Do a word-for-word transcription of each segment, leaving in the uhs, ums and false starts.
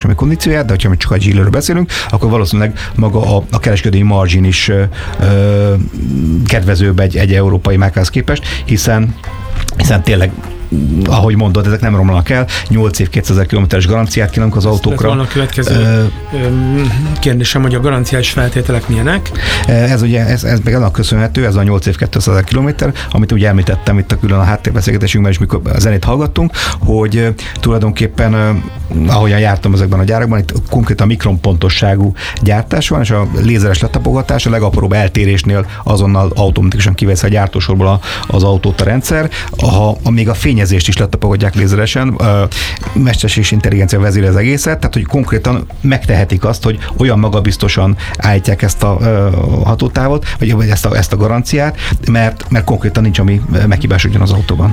kereskedelmi kondícióját, de ha csak a Geelyről beszélünk, akkor valószínűleg maga a, a kereskedelmi margin is ö, ö, kedvezőbb egy, egy európai márkához képest, hiszen hiszen tényleg, ahogy mondod, ezek nem romlanak el, nyolc év kétszázezer kilométeres garanciát kínálunk az autókra. Ez van a következő uh, kérdésem, hogy a garanciás feltételek milyenek? Ez ugye, ez, ez meg annak köszönhető, ez a nyolc év kétszázezer kilométer, amit ugye említettem itt a külön a háttérbeszélgetésünkben is, mikor a zenét hallgattunk, hogy tulajdonképpen, ahogyan jártam ezekben a gyárakban, itt konkrétan mikronpontosságú gyártás van, és a lézeres letapogatás a legapróbb eltérésnél azonnal automatikusan kivesz a gyártósorból az autót a rendszer. Ha, még a fényezést is letapogatják lézeresen, mesterséges intelligencia vezéli az egészet, tehát hogy konkrétan megtehetik azt, hogy olyan magabiztosan állítják ezt a hatótávot, vagy ezt a, ezt a garanciát, mert, mert konkrétan nincs, ami meghibásodjon az autóban.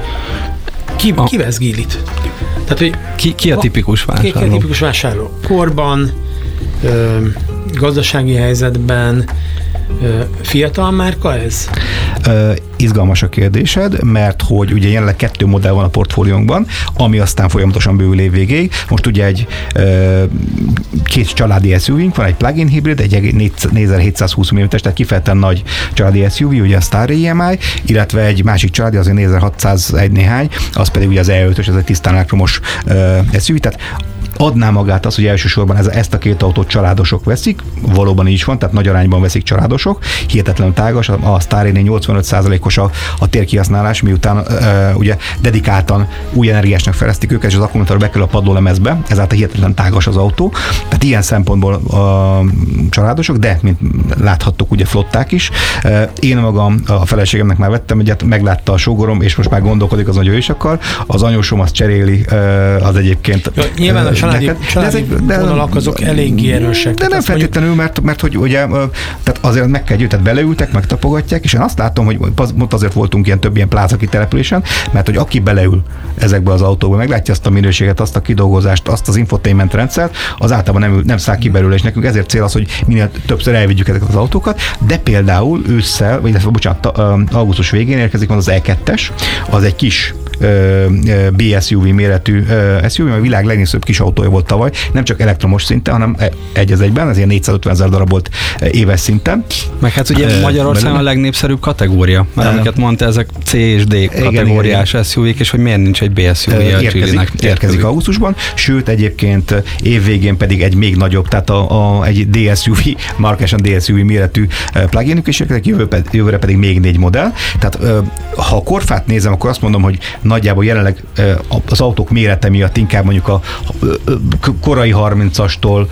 Ki, ki vesz Geelyt? Tehát, hogy ki, ki a tipikus vásárló? Ki, ki a tipikus vásárló? Korban, ö, gazdasági helyzetben, ö, fiatal márka ez? Ö, izgalmas a kérdésed, mert hogy ugye jelenleg kettő modell van a portfóliónkban, ami aztán folyamatosan bővül év végéig. Most ugye egy ö, két családi es u vé-nk van, egy plug-in hibrid, egy négyzezer-hétszázhúsz milliméteres, tehát kifejezetten nagy családi es u vé, ugye a Star i em i, illetve egy másik családi, az egy négyzezer-hatszázegy néhány, az pedig ugye az e ötös, ez egy tisztán elektromos ö, es u vé, tehát adná magát az, hogy elsősorban ez, ezt a két autót családosok veszik, valóban így van, tehát nagy arányban veszik családosok, hihetetlenül tágas, a Starrénél nyolcvanöt százalékos a, a térkihasználás, miután e, ugye dedikáltan új energiásnak fejlesztik őket, és az akkumulátor bekerül a padlólemezbe, ezáltal hihetetlen tágas az autó, tehát ilyen szempontból a családosok, de mint láthattuk, ugye flották is. E, én magam a feleségemnek már vettem egyet, meglátta a sógorom, és most már gondolkodik az, hogy ő is akar, az anyósom azt cseréli, e, az egyébként. Ja, nyilván a családi, családi de de, vonalak azok eléggé erősek. De nem feltétlenül, mert, mert hogy ugye, tehát azért meg kell gyűjteni, tehát beleültek, megtapogatják, és én azt látom, hogy pont azért voltunk ilyen több ilyen pláza kitelepülésen, mert hogy aki beleül ezekbe az autóba, meglátja azt a minőséget, azt a kidolgozást, azt az infotainment rendszert, az általában nem, nem száll ki belőle, és nekünk ezért cél az, hogy minél többször elvigyük ezeket az autókat, de például ősszel, vagy illetve bocsánat, augusztus végén érkezik van az e kettes, az egy kis bé es u vé méretű es u vé, mert a világ legnagyobb kis autója volt tavaly, nem csak elektromos szinten, hanem egy az egyben, ez ilyen négyszázötvenezer darab volt éves szinten. Meg hát ugye Magyarországon a legnépszerűbb kategória, mert amiket mondta, ezek C és D kategóriás es u vé-k, és hogy miért nincs egy bé es u vé a Geelynek. Érkezik augusztusban, sőt egyébként évvégén pedig egy még nagyobb, tehát a, a, egy dé es u vé, markásan dé es u vé méretű plug-inük, és jövő, jövőre pedig még négy modell. Tehát ha a korfát nézem, akkor azt mondom, hogy nagyjából jelenleg az autók mérete miatt inkább mondjuk a korai harmincastól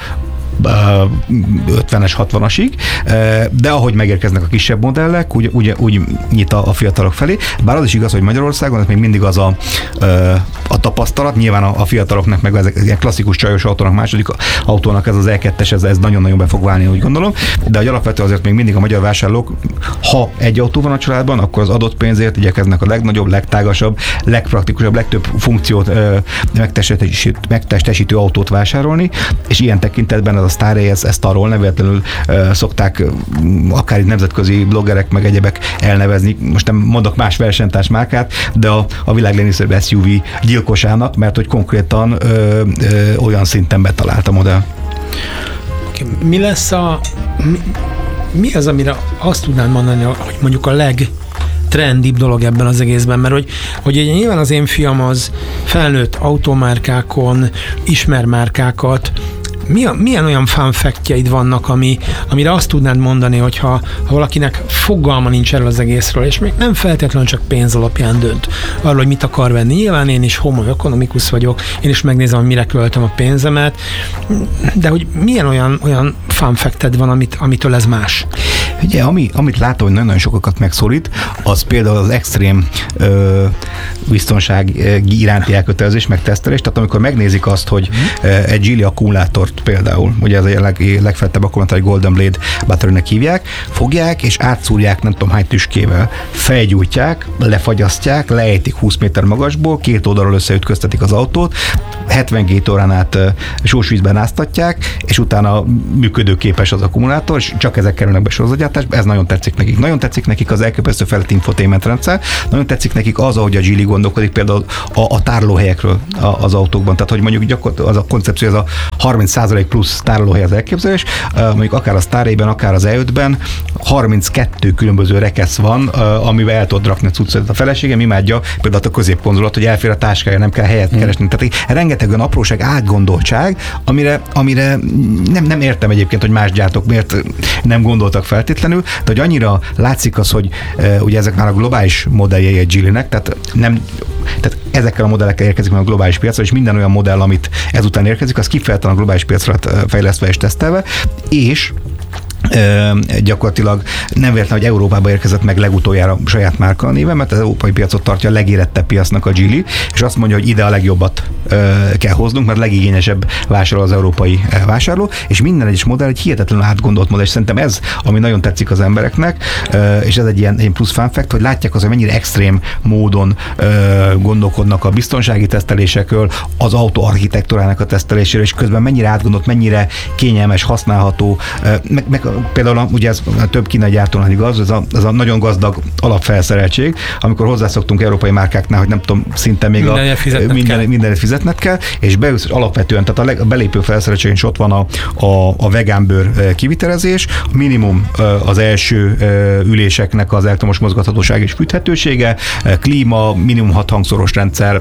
ötvenes, hatvanasig, de ahogy megérkeznek a kisebb modellek, úgy, úgy, úgy nyit a, a fiatalok felé. Bár az is igaz, hogy Magyarországon ez még mindig az a, a tapasztalat, nyilván a, a fiataloknak, meg ezek ilyen klasszikus csajos autónak, második autónak ez az e kettes, ez, ez nagyon-nagyon be fog válni, úgy gondolom, de hogy alapvetően azért még mindig a magyar vásárlók, ha egy autó van a családban, akkor az adott pénzért igyekeznek a legnagyobb, legtágasabb, legpraktikusabb, legtöbb funkciót megtestesítő, megtestesítő autót vásárolni, és ilyen tekintetben a Starray ezt, ezt arról nevetlenül uh, szokták uh, akár itt nemzetközi bloggerek meg egyebek elnevezni. Most nem mondok más versenytárs márkát, de a, a világ legnagyobb es u vé gyilkosának, mert hogy konkrétan uh, uh, olyan szinten betalált a modell. Okay. Mi lesz a... Mi, mi az, amire azt tudnám mondani, hogy mondjuk a leg trendibb dolog ebben az egészben, mert hogy, hogy nyilván az én fiam az felnőtt automárkákon, ismer márkákat. Milyen, milyen olyan fun fact-jeid vannak, ami, amire azt tudnád mondani, hogyha ha valakinek fogalma nincs erről az egészről, és még nem feltétlenül csak pénz alapján dönt arról, hogy mit akar venni. Nyilván én is homo economicus vagyok, én is megnézem, hogy mire költöm a pénzemet, de hogy milyen olyan, olyan fun fact-ed van, amit, amitől ez más? Ugye, ami, amit látom, hogy nagyon sokakat megszólít, az például az extrém ö, biztonság iránti elkötelezés, meg tesztelés. Tehát amikor megnézik azt, hogy ö, egy Geely akkumulátort például, ugye ez a leg, legfeltebb akkumulátor, egy Golden Blade batterynek hívják, fogják és átszúrják nem tudom hány tüskével, felgyújtják, lefagyasztják, leejtik húsz méter magasból, két oldalról összeütköztetik az autót, hetvenkét órán át sós vízben áztatják, és utána működőképes az akkumulátor, és csak ezek kerülnek be sorozatgyártásba. gyártásban, ez nagyon tetszik nekik. Nagyon tetszik nekik az elképesztő fejlett infotainment rendszer, nagyon tetszik nekik az, ahogy a Geely gondolkodik például a, a tárolóhelyekről az autókban. Tehát, hogy mondjuk gyakorlatilag az a koncepció, ez a harminc százalék plusz tárolóhely az elképzelés, mondjuk akár a Starray-ben, akár az E ötben harminckettő különböző rekesz van, amivel el tudod rakni a cuccot. A feleségem imádja például a középkonzolat, hogy elfér a táskája, nem kell helyet keresni. Tehát rengeteg olyan apróság, átgondoltság, amire, amire nem, nem értem egyébként, hogy más gyártók miért nem gondoltak feltétlenül, de hogy annyira látszik az, hogy e, ugye ezek már a globális modelljei egy Geelynek, tehát nem tehát ezekkel a modellekkel érkezik meg a globális piacra, és minden olyan modell, amit ezután érkezik, az kifejezetten a globális piacra fejlesztve és tesztelve, és Uh, gyakorlatilag nem véletlen, hogy Európába érkezett meg legutoljára saját márka néven, mert az európai piacot tartja a legérettebb piacnak a Geely, és azt mondja, hogy ide a legjobbat uh, kell hoznunk, mert legigényesebb vásárló az európai uh, vásárló, és minden egyes modell egy hihetetlenül átgondolt modell, és szerintem ez, ami nagyon tetszik az embereknek, uh, és ez egy ilyen, ilyen plusz fun fact, hogy látják az, hogy mennyire extrém módon uh, gondolkodnak a biztonsági tesztelésekről, az autó architektúrának a teszteléséről, és közben mennyire átgondolt, mennyire kényelmes, használható, uh, meg, meg például ugye ez több kínai gyártónál igaz, ez a, ez a nagyon gazdag alapfelszereltség, amikor hozzászoktunk európai márkáknál, hogy nem tudom, szinte még minden a, fizetned minden, kell. mindenet fizetned kell, és beülsz alapvetően, tehát a, leg, a belépő felszereltség is ott van a, a, a vegánbőr kivitelezés, minimum az első üléseknek az elektromos mozgathatóság és fűthetősége, klíma, minimum hat hangszoros rendszer,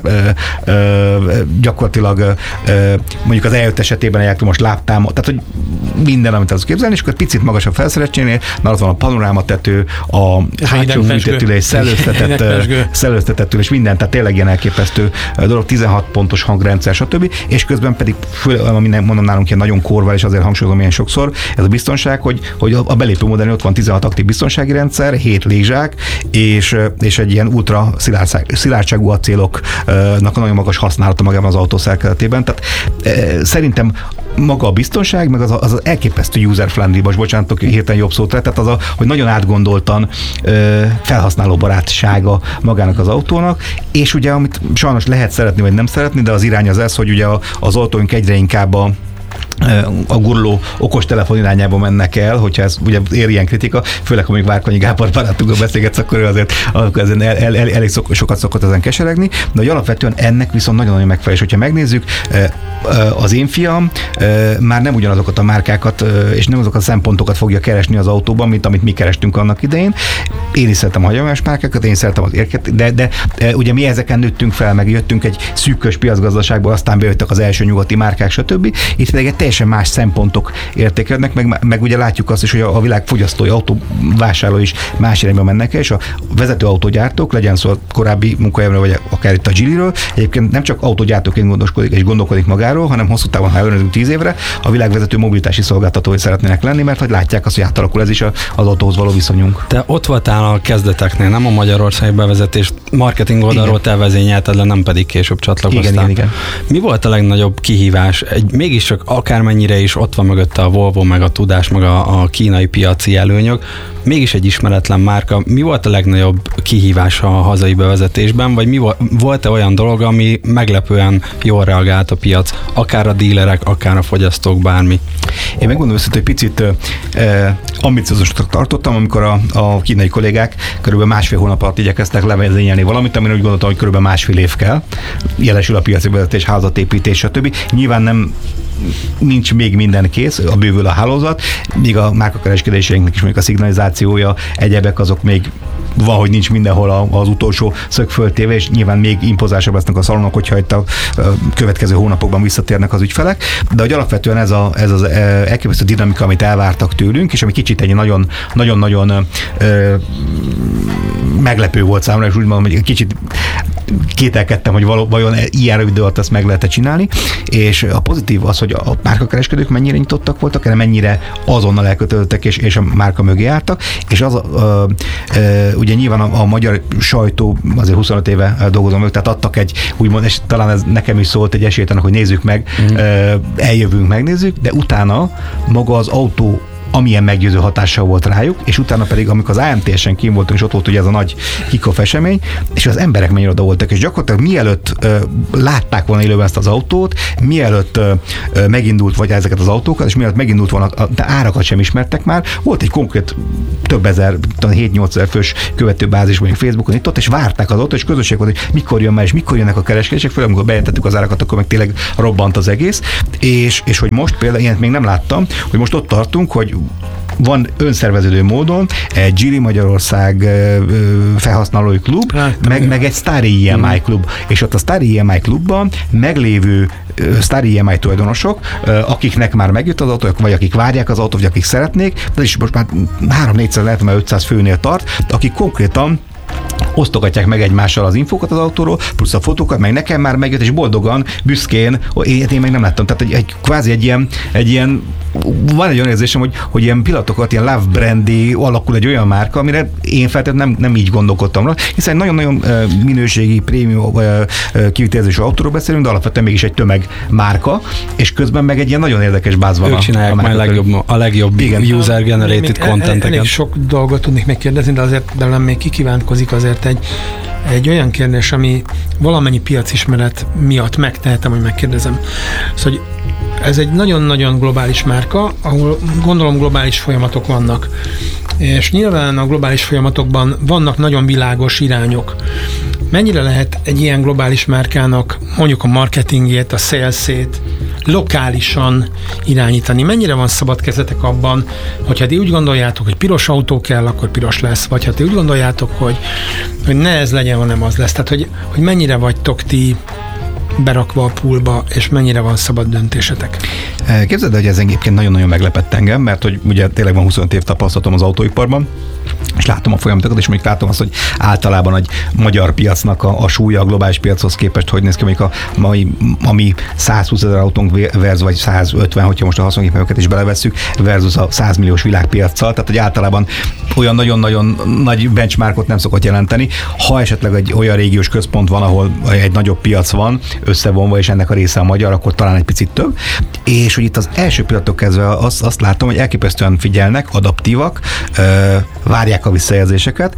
gyakorlatilag mondjuk az E öt esetében egy elektromos lábtáma, tehát hogy minden, amit az képzelni, és akkor picit magasabb felszereltségnél, már ott van a panorámatető, a hátsó műtetülés, szellőztetett ülés, minden, tehát tényleg ilyen elképesztő dolog, tizenhat pontos hangrendszer, stb. És közben pedig, minden mondom nálunk ilyen nagyon korvál, és azért hangsúlyozom ilyen sokszor, ez a biztonság, hogy, hogy a belépő modellnél ott van tizenhat aktív biztonsági rendszer, hét légzsák, és, és egy ilyen ultra szilárdságú acéloknak a nagyon magas használata magában az autó szerkezetében. Tehát e, szerintem maga a biztonság, meg az az, az elképesztő user-friendly, most bocsánat, hirtelen jobb szót tehát az a, hogy nagyon átgondoltan ö, felhasználó barátsága magának az autónak, és ugye amit sajnos lehet szeretni, vagy nem szeretni, de az irány az ez, hogy ugye az autóink egyre inkább a a guruló okostelefon irányába mennek el, hogyha ez ugye ér ilyen kritika, főleg, ha mondjuk Várkonyi Gábor barátunkról beszélgetsz, akkor ő azért ezen el, el, el, elég szok, sokat szokott ezen keseregni, de hogy alapvetően ennek viszont nagyon-nagyon megfelel, és hogyha megnézzük, az én fiam már nem ugyanazokat a márkákat, és nem azokat a szempontokat fogja keresni az autóban, mint amit mi kerestünk annak idején. Én is szeretem a hagyományos márkákat, én szeretem az érket, de, de ugye mi ezeken nőttünk fel, meg jöttünk egy szűkös piacgazdaságból, aztán bejöttek az első nyugati márkák, stb. Itt pedig egy teljesen más szempontok értékelnek, meg, meg ugye látjuk azt is, hogy a világ fogyasztói autóvásárló is más irányba mennek el, és a vezető autógyártók, legyen szó a korábbi munkahelyemről, vagy akár itt a Geelyről, egyébként nem csak autógyártóként gondoskodik és gondolkodik magáról, hanem hosszú távon, ha ellenőrzünk tíz évre, a világvezető mobilitási szolgáltatói szeretnének lenni, mert hogy látják azt, hogy átalakul ez is az autóhoz való viszonyunk. Te ott voltál a kezdeteknél, nem a magyarországi bevezetés, marketing oldalról te vezényelted le, nem pedig később csatlakoztál. Igen, igen, igen. Mi volt a legnagyobb kihívás? Egy, mégiscsak akármennyire is ott van mögötte a Volvo, meg a tudás, meg a, a kínai piaci előnyök, mégis egy ismeretlen márka. Mi volt a legnagyobb kihívás a hazai bevezetésben, vagy mi volt-e olyan dolog, ami meglepően jól reagált a piac, akár a dílerek, akár a fogyasztók, bármi? Én megmondom össze, hogy picit eh, ambiciózusnak tartottam, amikor a, a kínai kollégák körülbelül másfél hónap alatt igyekeztek levezényelni valamit, amire úgy gondoltam, hogy körülbelül másfél év kell. Jelesül a piaci vezetés, házatépítés, stb. Nyilván nem nincs még minden kész, a bővül a hálózat, míg a márkakereskedéseinknek is mondjuk a szignalizációja, egyebek azok még van, hogy nincs mindenhol az utolsó szög föltéve, és nyilván még impozásabb lesznek a szalonok, hogyha itt a következő hónapokban visszatérnek az ügyfelek, de hogy alapvetően ez, a, ez az elképesztő dinamika, amit elvártak tőlünk, és ami kicsit egy nagyon, nagyon-nagyon meglepő volt számomra, és úgy mondom, hogy kicsit kételkedtem, hogy való, vajon ilyen rövid alatt ezt meg lehet csinálni, és a pozitív az, hogy a márkakereskedők mennyire nyitottak voltak, erre mennyire azonnal elkötődöttek, és, és a márka mögé álltak, és az a, a, a, ugye nyilván a, a magyar sajtó azért huszonöt éve dolgozom meg, tehát adtak egy, úgymond, és talán ez nekem is szólt egy esélyt annak, hogy nézzük meg, mm. eljövünk, megnézzük, de utána maga az autó amilyen meggyőző hatással volt rájuk, és utána pedig, amikor az á em té esen kín voltunk, és ott volt ugye ez a nagy kick-off esemény, és az emberek mennyire oda voltak, és gyakorlatilag mielőtt ö, látták volna élőben ezt az autót, mielőtt ö, ö, megindult vagy ezeket az autókat, és mielőtt megindult volna, de árakat sem ismertek már, volt egy konkrét több ezer, hét-nyolc ezer fős követőbázis mondjuk Facebookon itt ott, és várták az autó, és közösség volt, hogy mikor jön már, és mikor jönnek a kereskedések, főleg amikor bejelentettük az árakat, akkor meg tényleg robbant az egész, és, és hogy most például, ilyet még nem láttam, hogy most ott tartunk, hogy van önszerveződő módon egy Geely Magyarország felhasználói klub, hát, meg, meg egy Stary i em i klub, és ott a Stary i em i klubban meglévő Stary i em i tulajdonosok, akiknek már megjött az autó, vagy akik várják az autót, vagy akik szeretnék, de is most már három-négyszáz, lehet, már ötszáz főnél tart, akik konkrétan osztogatják meg egymással az infókat az autóról, plusz a fotókat, meg nekem már megjött, és boldogan, büszkén, én, én meg nem láttam. Tehát egy, egy kvázi egy ilyen, egy ilyen van egy olyan érzésem, hogy, hogy ilyen pillanatokat, ilyen love brandy alakul egy olyan márka, amire én feltétlenül nem, nem így gondolkodtam rá, hiszen nagyon-nagyon minőségi, prémium kivitelezésű autóról beszélünk, de alapvetően mégis egy tömegmárka, és közben meg egy ilyen nagyon érdekes báz van. Ők csinálják a, a legjobb, a legjobb user-generated contenteket. Elég sok dolgot tudnék megkérdezni, de azért belem még kikívánkozik azért egy, egy olyan kérdés, ami valamennyi piacismeret miatt megtehetem, hogy megkérdezem. Szóval, hogy ez egy nagyon-nagyon globális márka, ahol gondolom globális folyamatok vannak. És nyilván a globális folyamatokban vannak nagyon világos irányok. Mennyire lehet egy ilyen globális márkának mondjuk a marketingjét, a salesét lokálisan irányítani? Mennyire van szabad kezetek abban, hogyha ti úgy gondoljátok, hogy piros autó kell, akkor piros lesz, vagy ha ti úgy gondoljátok, hogy, hogy ne ez legyen, hanem az lesz. Tehát, hogy, hogy mennyire vagytok ti berakva a poolba, és mennyire van szabad döntésetek? Képzeld, hogy ez egyébként nagyon-nagyon meglepett engem, mert hogy ugye tényleg van huszonöt év tapasztalatom az autóiparban, és látom a folyamatokat, és mondjuk látom azt, hogy általában egy magyar piacnak a, a súlya a globális piachoz képest, hogy néz ki, mondjuk a mai, ami százhúsz ezer autónk versus, vagy százötven, hogyha most a haszongépjárműveket is belevesszük, versus a száz milliós világpiaccal, tehát hogy általában olyan nagyon-nagyon nagy benchmarkot nem szokott jelenteni. Ha esetleg egy olyan régiós központ van, ahol egy nagyobb piac van, összevonva, és ennek a része a magyar, akkor talán egy picit több. És hogy itt az első pillanattól kezdve azt, azt látom, hogy elképesztően figyelnek, adaptívak, várják a visszajelzéseket.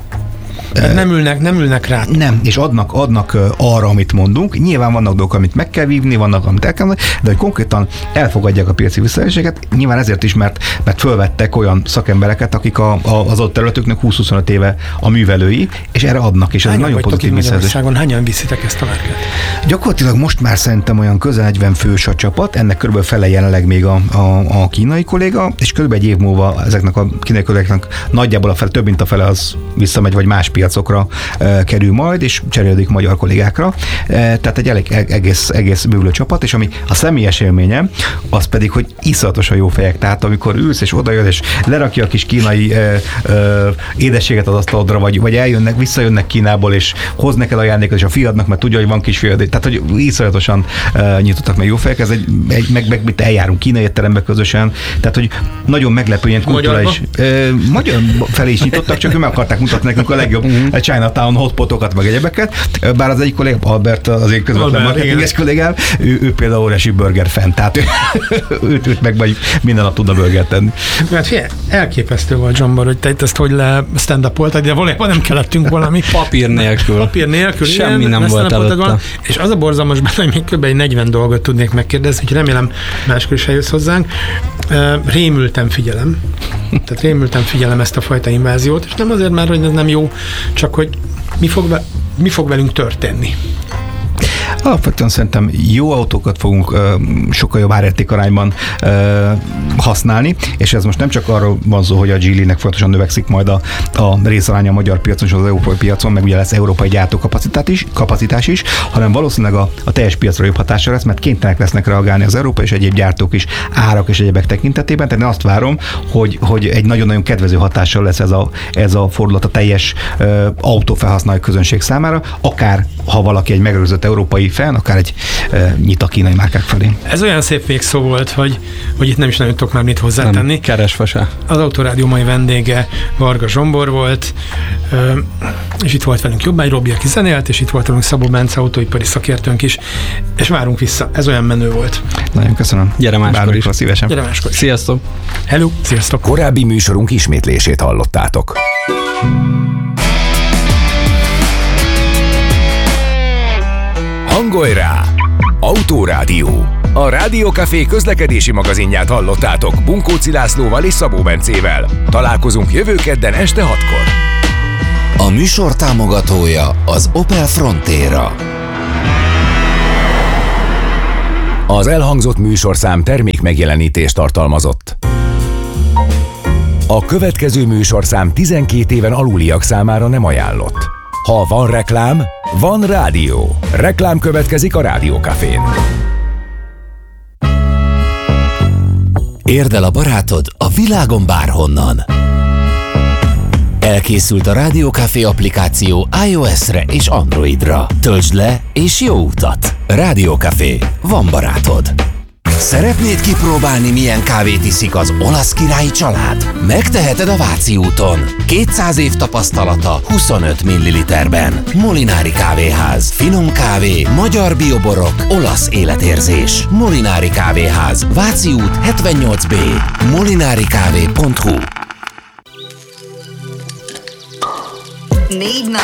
Nem ülnek, nem ülnek rá. Nem, és adnak, adnak arra, amit mondunk. Nyilván vannak dolgok, amit meg kell vívni, vannak, amit el kell mondani, de hogy konkrétan elfogadják a piaci visszajelzéseket, nyilván ezért is, mert, mert fölvettek olyan szakembereket, akik a, a, az ott területüknek húsz-huszonöt éve a művelői, és erre adnak, és ez egy nagyon pozitív visszajelzés. Hányan viszitek ezt a márkát? Gyakorlatilag most már szerintem olyan közel negyven fős a csapat, ennek körülbelül fele jelenleg még a, a, a kínai kolléga, és körülbelül egy év múlva ezeknek a kínai kollégáknak nagyjából a fele, több mint a fele az visszamegy, vagy más piacokra e, kerül majd, és cserélődik magyar kollégákra. E, tehát egy elég egész, egész bővülő csapat, és ami a személyes élményem, az pedig, hogy iszonyatosan jó fejek. Tehát amikor ülsz, és odajön, és lerakja a kis kínai e, e, édességet az asztalodra, vagy, vagy eljönnek, visszajönnek Kínából, és hoz neked ajándékot, és a fiadnak, mert tudja, hogy van kis fiad. Tehát, hogy iszonyatosan e, nyitottak meg jó fejek. Ez egy, egy meg, meg mit eljárunk kínai étterembe közösen. Tehát, hogy nagyon meglepő ilyen kulturális. E, magyar felé is nyitottak, csak ők meg akarták mutatni nekünk a legjobb a Chinatown hotpotokat, meg egyebeket. Bár az egyik kollégám, Albert, az én közvetlen marketinges kollégám, ő, ő például óriási burger fan, tehát ő, őt, őt meg vagy minden nap tudna burgert tenni. Mert figyelj, elképesztő volt, Zsombor, hogy te itt ezt hogy le stand-upoltad, de valójában nem kellettünk valami. Papír nélkül. Papír nélkül. Semmi ilyen, nem volt előtte. És az a borzalmas benne, hogy még kb. egy negyven dolgot tudnék megkérdezni, hogy remélem máskor is eljössz hozzánk. Rémülten figyelem. Tehát rémülten figyelem ezt a fajta inváziót, és nem azért már, hogy ez nem jó, csak hogy mi fog, be, mi fog velünk történni. Alapvetően szerintem jó autókat fogunk uh, sokkal jobb árértékarányban uh, használni, és ez most nem csak arról van szó, hogy a Geelynek folyamatosan növekszik majd a, a részaránya a magyar piacon és az európai piacon, meg ugye lesz európai gyártókapacitás is, kapacitás is, hanem valószínűleg a, a teljes piacra jobb hatása lesz, mert kénytelenek lesznek reagálni az európai és egyéb gyártók is árak és egyébek tekintetében, tehát én azt várom, hogy, hogy egy nagyon-nagyon kedvező hatással lesz ez a, ez a fordulat a teljes uh, autófelhasználói közönség számára, akár ha valaki egy megerőzött európai fan, akár egy e, nyit a kínai márkák felé. Ez olyan szép végszó volt, hogy, hogy itt nem is nagyon tudok már mit hozzátenni. Nem, keresve se. Az Autorádió mai vendége Varga Zsombor volt, és itt volt velünk Jobbágy Robi, aki zenélt, és itt volt velünk Szabó Bence, autóipari szakértőnk is, és várunk vissza. Ez olyan menő volt. Nagyon köszönöm. Gyere máskor is. Szívesen. Gyere máskor is. Sziasztok. Hello, sziasztok. Korábbi műsorunk ismétlését hallottátok. Hangolj rá! Autórádió. A Rádió Café közlekedési magazinját hallottátok Bunkóci Lászlóval és Szabó Bencével. Találkozunk jövő kedden este hatkor. A műsor támogatója az Opel Frontera. Az elhangzott műsorszám termék megjelenítést tartalmazott. A következő műsorszám tizenkét éven aluliak számára nem ajánlott. Ha van reklám, van rádió. Reklám következik a Rádió Cafén. Érd el a barátod a világon bárhonnan. Elkészült a Rádió Café applikáció iOS-re és Androidra. Töltsd le és jó utat! Rádió Café. Van barátod. Szeretnéd kipróbálni, milyen kávét iszik az olasz királyi család? Megteheted a Váci úton. kétszáz év tapasztalata huszonöt milliliterben. Molinári Kávéház. Finom kávé, magyar bioborok, olasz életérzés. Molinári Kávéház. Váci út hetvennyolc B. molinarikávé pont hu. Négy nap,